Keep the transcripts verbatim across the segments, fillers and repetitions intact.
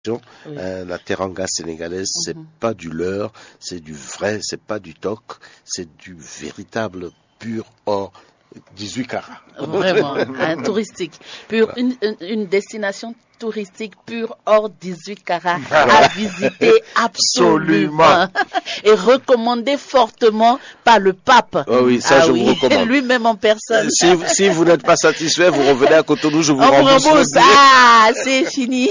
Oui. Euh, la teranga sénégalaise, mm-hmm. c'est pas du leurre, c'est du vrai, c'est pas du toc, c'est du véritable pur or dix-huit carats. Vraiment, hein, touristique, pur, une, une, une destination touristique pure hors dix-huit carats à visiter absolument et recommandé fortement par le pape. Oh oui, ça ah je oui, vous recommande. Lui-même en personne. Si, si vous n'êtes pas satisfait, vous revenez à Cotonou, je vous On rembourse. rembourse. Ah, c'est fini.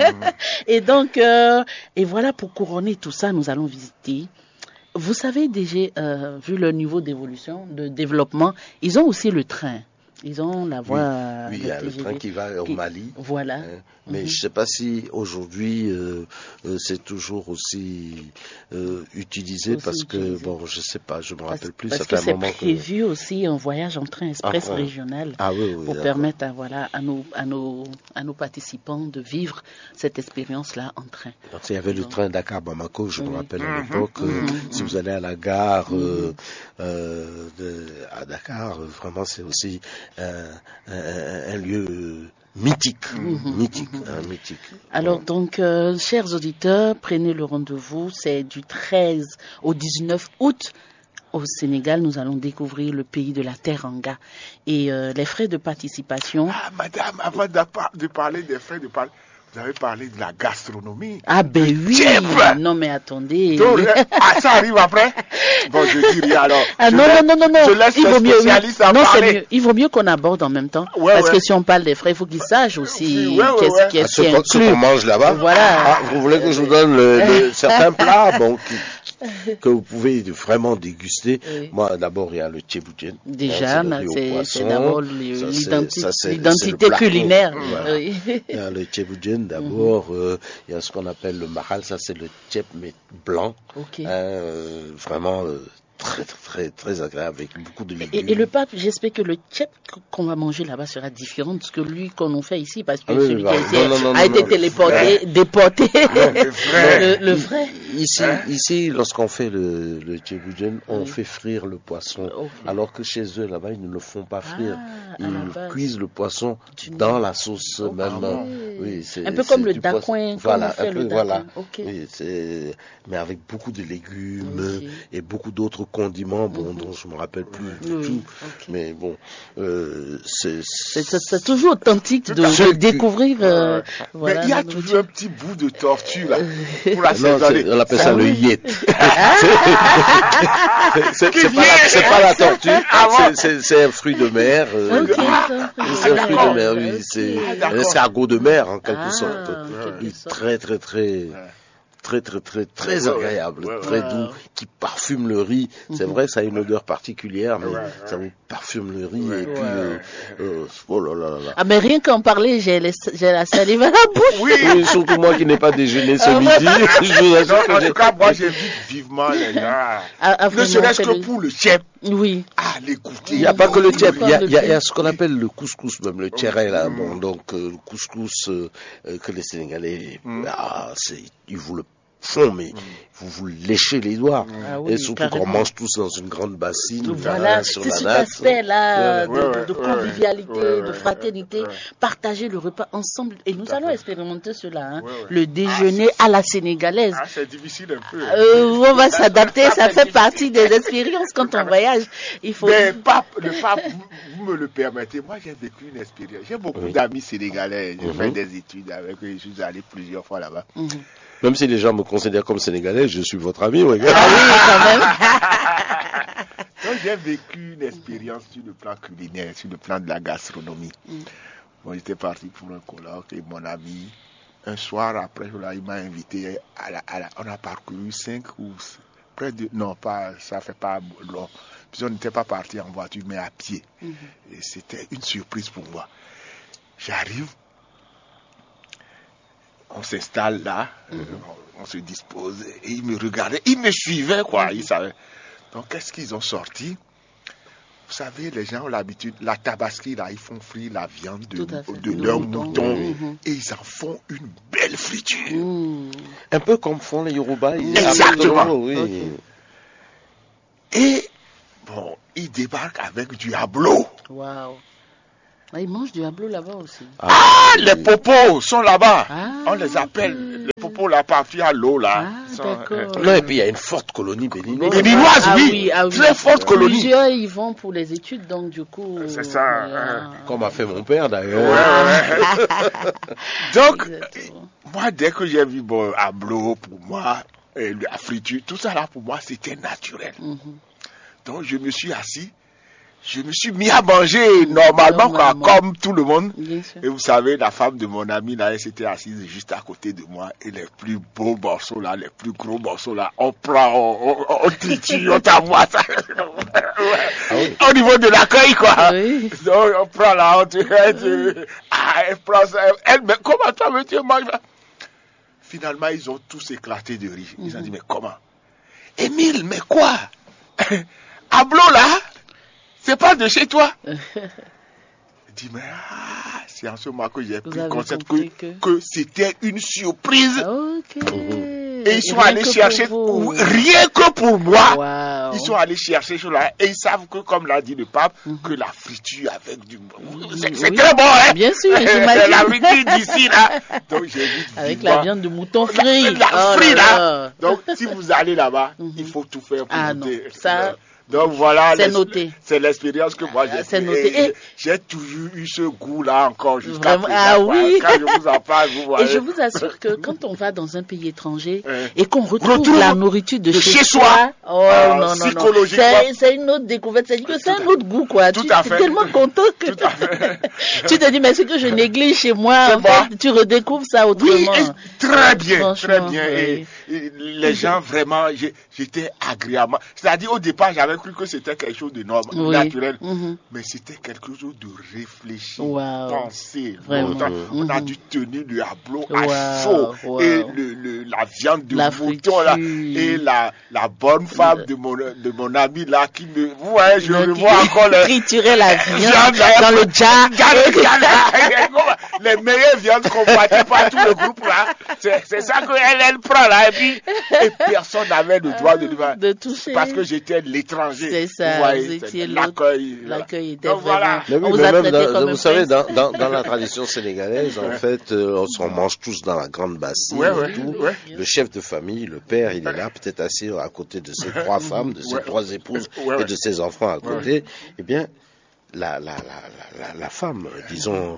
Et donc, euh, et voilà, pour couronner tout ça, nous allons visiter. Vous savez déjà, euh, vu le niveau d'évolution, de développement, ils ont aussi le train. Ils ont la voie. Oui, oui, il y a le train qui va au qui, Mali. Voilà. Hein, mais mm-hmm. je ne sais pas si aujourd'hui euh, euh, c'est toujours aussi euh, utilisé aussi parce que, utilisé. bon, je ne sais pas, je ne me rappelle plus. Parce ça que fait un moment c'est prévu que... aussi un voyage en train express ah, régional ah, oui, oui, pour permettre à, voilà, à, nos, à, nos, à nos participants de vivre cette expérience-là en train. Donc, il y avait Donc, le train Dakar-Bamako, je oui. me rappelle à l'époque. Mm-hmm. Euh, mm-hmm. Si vous allez à la gare mm-hmm. euh, de, à Dakar, vraiment c'est aussi euh, un, un lieu mythique, mmh, mythique, mmh. Hein, mythique. Alors ouais. donc, euh, chers auditeurs, prenez le rendez-vous. C'est du treize au dix-neuf août. Au Sénégal, nous allons découvrir le pays de la teranga. Et euh, les frais de participation... Ah, madame, avant de parler des frais de participation, vous avez parlé de la gastronomie. Ah ben oui. Chip. Non mais attendez. Donc, ah, ça arrive après. Bon, je dis rien alors. Ah, non, laisse, non, non, non, je laisse il vaut mieux, spécialiste à non, parler. Mieux. Il vaut mieux qu'on aborde en même temps. Ouais, parce ouais. que si on parle des frais, il faut qu'ils sachent aussi ouais, ouais, qu'est-ce ouais. qui est ah, ce qu'on, ce qu'on mange là-bas. Voilà. Ah, vous voulez que je vous donne le, le, certains plats bon, qui, que vous pouvez vraiment déguster. Oui. Moi, d'abord, il y a le tchéboujen. Déjà, hein, c'est, c'est, c'est d'abord l'identi- ça, c'est, l'identité c'est culinaire. Voilà. Oui. Il y a le tchéboujen d'abord. Mm-hmm. euh, il y a ce qu'on appelle le mahal. Ça, c'est le tchép mais blanc. Okay. Hein, euh, vraiment... Euh, très très très agréable avec beaucoup de légumes. Et, et le pape, j'espère que le tchép qu'on va manger là-bas sera différent de ce que lui qu'on fait ici, parce que ah oui, celui bah, qui a, non, non, non, a non, été non, téléporté, non. déporté. Non, le vrai. le, le vrai. Ici, hein? ici, lorsqu'on fait le, le tchéboujen, on oui. fait frire le poisson, okay. alors que chez eux là-bas ils ne le font pas frire. Ah, ils cuisent le poisson dans la sauce oh, même. Ah, oui, c'est, un peu comme le dacouin. Voilà, fait un peu, le voilà. Okay. Oui, c'est, mais avec beaucoup de légumes okay. et beaucoup d'autres condiments, bon, mm-hmm. dont je me rappelle plus oui. du tout. Okay. Mais bon, euh, c'est, c'est, c'est, c'est toujours authentique de, de découvrir. Euh, mais voilà, il y a toujours un petit bout de tortue là pour la non, on appelle ça, ça le yet. c'est, c'est, c'est, pas la, c'est pas la tortue, c'est, c'est, c'est un fruit de mer. Euh, okay, ah, c'est un fruit de mer, oui, c'est ah, un escargot de mer en quelque ah, sorte. Okay, très très très. très très très très agréable, ouais, ouais, très ouais. doux, qui parfume le riz. Mm-hmm. C'est vrai que ça a une odeur particulière, mais ouais, ouais. ça vous parfume le riz ouais, et puis ouais. euh, euh, oh là là là. Ah mais rien qu'en parler, j'ai, les, j'ai la salive à la bouche. Oui, oui surtout moi qui n'ai pas déjeuné ce midi. Je vous assure non, en tout cas, moi j'invite vivement les gars. Ah, ne serait-ce que le... pour le tchép. Oui. Ah, l'écouter. Il n'y a pas que le tchép, il y a, il y a, il y a ce qu'on appelle le couscous, même le tchéré là. Mm. Bon, donc euh, le couscous euh, que les Sénégalais, mm. ah, c'est, ils vous le font, mais mm. vous vous léchez les doigts. Ah oui, et surtout qu'on mange tous dans une grande bassine. Voilà, là, sur c'est la cet natte. aspect-là ouais, de, ouais, de convivialité, ouais, ouais, de fraternité, ouais, ouais. partager le repas ensemble. Et nous allons expérimenter cela. Hein. Ouais, ouais. Le déjeuner ah, à la sénégalaise. Ah, c'est difficile un peu. Euh, on va s'adapter, ça fait partie des expériences quand on voyage. Il faut... Mais pape, le pape, vous, vous me le permettez, moi j'ai vécu une expérience. J'ai beaucoup oui. d'amis sénégalais, j'ai mm-hmm. fait des études avec eux, je suis allé plusieurs fois là-bas. Mm-hmm. Même si les gens me considèrent comme sénégalais, je suis votre ami, regarde. Ah oui, quand même. Donc j'ai vécu une expérience sur le plan culinaire, sur le plan de la gastronomie. Mm. Bon, j'étais parti pour un colloque et mon ami, un soir après, là, il m'a invité à la, à la, on a parcouru cinq ou près de, non pas, ça fait pas long. Puis on n'était pas parti en voiture, mais à pied. Mm-hmm. Et c'était une surprise pour moi. J'arrive. On s'installe là, mm-hmm. on, on se dispose, et il me regardait, il me suivait, quoi, mm-hmm. il savait. Donc, qu'est-ce qu'ils ont sorti? Vous savez, les gens ont l'habitude, la tabaski, là, ils font frire la viande de, de leur mouton, mm-hmm. et ils en font une belle friture. Mm. Un peu comme font les Yoruba. Exactement. Oui. Okay. Et, bon, ils débarquent avec du hablo. Wow. Ah, ils mangent du hablo là-bas aussi. Ah, ah les popos sont là-bas. Ah, on les appelle okay. les popos là, partis à l'eau là. Ah, sont, d'accord. Non, et puis il y a une forte colonie béninoise. Béninoise, ah, oui. oui, ah, oui. Très forte colonie. Plusieurs y vont pour les études, donc du coup. C'est ça. Voilà. Hein. Comme a fait mon père d'ailleurs. Ouais, ouais. Donc, Exactement. moi, dès que j'ai vu bon, hablo pour moi, et la friture, tout ça là pour moi, c'était naturel. Mm-hmm. Donc, je me suis assis. Je me suis mis à manger normalement, quoi, comme tout le monde. Et vous savez, la femme de mon ami, là, elle s'était assise juste à côté de moi. Et les plus beaux morceaux, là, les plus gros morceaux, là, on prend, on, on, on triture, on t'envoie ça. Ouais. Au niveau de l'accueil, quoi. Oui. Donc, on prend là, on te... Ah, elle prend ça. Elle, mais comment toi, monsieur, mange? Finalement, ils ont tous éclaté de rire. Ils mm-hmm. ont dit, mais comment? Émile, mais quoi? Hablo, là? C'est pas de chez toi. Je dis, mais ah, c'est en ce moment que j'ai pris conscience que, que... que c'était une surprise. Okay. Et ils sont rien allés chercher, pour rien que pour moi. Wow. Ils sont allés chercher cela. Et ils savent que, comme l'a dit le pape, mm-hmm. que la friture avec du... C'est oui. très bon, hein. Bien sûr, j'imagine. La friture d'ici, là. Donc, j'ai dit, avec vivant. La viande de mouton frit. La, la oh frit, là. là. Donc, si vous allez là-bas, mm-hmm. il faut tout faire pour ah, goûter. Non, ça... Donc voilà, c'est noté. C'est l'expérience que moi j'ai fait. J'ai toujours eu ce goût-là encore jusqu'à présent. Ah oui. Quand je vous en parle, vous voyez. Et je vous assure que quand on va dans un pays étranger et qu'on retrouve, retrouve la nourriture de, de chez, chez soi, oh euh, non, non, non. C'est une autre découverte. C'est que c'est un autre goût, quoi. Tout tu à fait. es tellement content que Tout à fait. tu te dis, mais c'est que je néglige chez moi. En fait, tu redécouvres ça autrement. Oui, très bien, très bien. Et, et les gens, vraiment, j'étais agréablement. C'est-à-dire, au départ, j'avais cru que c'était quelque chose de normal, oui. naturel, mm-hmm. mais c'était quelque chose de réfléchi, wow. pensé. Vraiment. On, on a dû tenir le hablo wow. à chaud wow. et le, le, la viande de la mouton là, et la, la bonne femme le... de, mon, de mon ami là qui me... Vous voyez, je revois encore le... Triturer la viande dans le jar. Les meilleures viandes combattées par tout le groupe là, c'est ça qu'elle elle prend là, et puis et personne n'avait le droit de lui de toucher. Parce que j'étais l'étranger. C'est ça, vous, voyez, vous étiez l'accueil. L'accueil était donc, vraiment... Voilà. Mais oui, on vous mais a même traité dans, comme vous un savez, prince. dans, dans, dans la tradition sénégalaise, en fait, euh, on mange tous dans la grande bassine ouais, et ouais, tout. Ouais. Le chef de famille, le père, il est là, peut-être assis à côté de ses trois femmes, de ses ouais. trois épouses ouais, ouais. et de ses enfants à côté. Ouais. Eh bien, La, la, la, la, la femme, disons,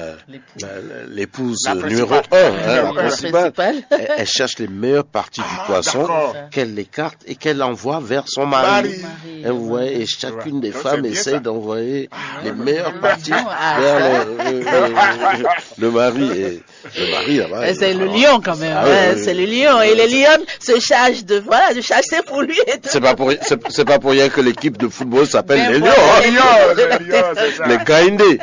l'épouse numéro un, hein, la principale, elle, elle cherche les meilleures parties ah, du poisson, qu'elle écarte et qu'elle envoie vers son mari. mari. Et, vous voyez, et chacune ouais. des Donc femmes essaye d'envoyer ah, les meilleures ah, parties ah, vers le, le, le, le mari. Et le mari, là-bas. C'est le lion, quand même. Ah, hein, oui, c'est oui. le lion. Et les lions se chargent de, voilà, de chasser pour lui. C'est pas pour, c'est pas pour rien que l'équipe de football s'appelle les lions. Les Gaïndés.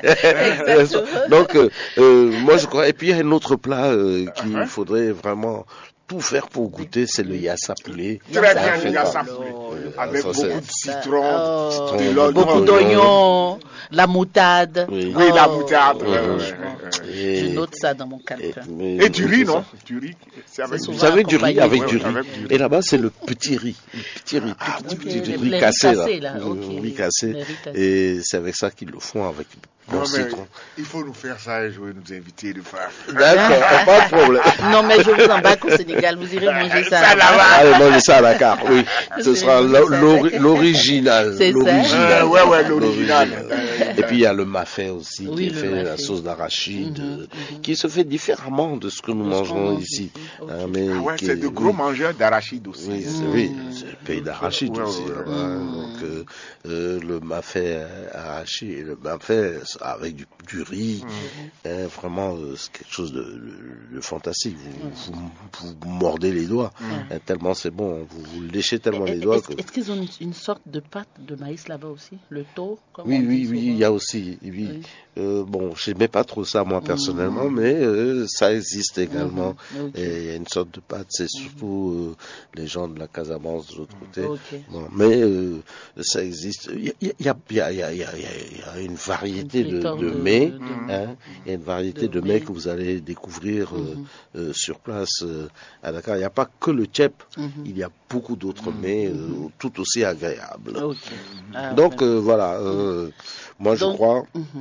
Donc, euh, euh, moi je crois. Et puis il y a un autre plat euh, qu'il uh-huh. faudrait vraiment tout faire pour goûter, c'est le yassa poulet. Très bien, le yassa poulet. Avec beaucoup de citron, oh, citron beaucoup d'oignons, la moutarde. Oui, oui oh, la moutarde. Oh, et, je note ça dans mon calepin. Et, et, et du riz, non? Du riz. Avec vous savez, du riz avec du riz. Et là-bas, c'est le petit riz. Le petit riz, ah, petit, petit, petit riz cassé, là. Le riz cassé. Et c'est avec ça qu'ils le font, avec bon citron. Il faut nous faire ça et je vais nous inviter de faire. D'accord, pas de problème. Non, mais je vous embarque au Sénégal, vous irez manger ça. ça là-bas. Allez, manger ça à Dakar, oui. Ce sera l'original. C'est ça. Ouais, ouais, l'original. Et puis il y a le mafé aussi, oui, qui est fait, la sauce d'arachide, mm-hmm, mm-hmm. qui se fait différemment de ce que nous mangeons ici. Okay. Hein, mais ah ouais, c'est de gros oui. mangeurs d'arachide aussi. Oui, c'est, mm. oui, c'est le pays d'arachide ouais, aussi. Ouais, ouais, ouais. Mm. Donc euh, euh, le mafé arachide, le mafé avec du, du riz, mm. hein, vraiment euh, c'est quelque chose de, de, de fantastique. Vous, mm. vous, vous mordez les doigts, mm. hein, tellement c'est bon, vous, vous léchez tellement et, les doigts. Est-ce, que... est-ce qu'ils ont une, une sorte de pâte de maïs là-bas aussi, le tau? Oui, oui, oui, il y a aussi. Oui. Oui. Euh, bon, je n'aimais pas trop ça moi personnellement, mmh. mais euh, ça existe également. Mmh. Okay. Et il y a une sorte de pâte, c'est surtout euh, les gens de la Casamance de l'autre côté. Okay. Bon, mais euh, ça existe. Il y a, il y a, il y a, il y a, il y a, il y a une variété une de, de, de mets, de, de, hein, il y a une variété de, de mets que vous allez découvrir mmh. euh, sur place euh, à Dakar. Il n'y a pas que le tchèp, mmh. il y a beaucoup d'autres mmh. mets euh, tout aussi agréables. Okay. Ah, Donc euh, voilà, euh, moi Donc, je crois, mmh. il faut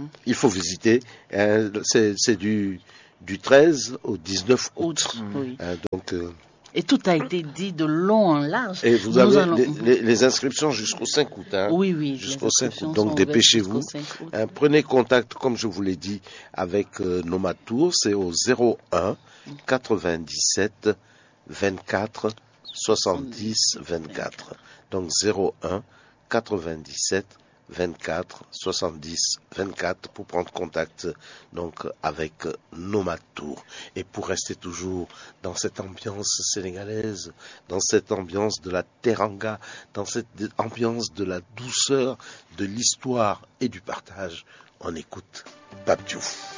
faut visiter. Hein, c'est, c'est du, du treize au dix-neuf août. Oui. Hein, donc, euh, et tout a été dit de long en large. Et vous Nous avez allons... les, les, les inscriptions jusqu'au cinq août. Hein, oui, oui. Jusqu'au cinq août. Donc dépêchez-vous. Hein, prenez contact, comme je vous l'ai dit, avec euh, Nomatour. C'est au zéro un quatre-vingt-dix-sept vingt-quatre soixante-dix vingt-quatre. Donc zéro un quatre-vingt-dix-sept vingt-quatre soixante-dix vingt-quatre pour prendre contact donc avec Nomatour et pour rester toujours dans cette ambiance sénégalaise, dans cette ambiance de la teranga, dans cette ambiance de la douceur, de l'histoire et du partage. On écoute Pape Diouf.